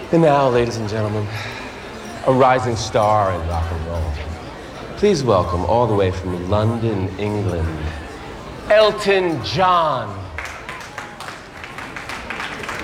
And now, ladies and gentlemen, a rising star in rock and roll. Please welcome all the way from London, England, Elton John.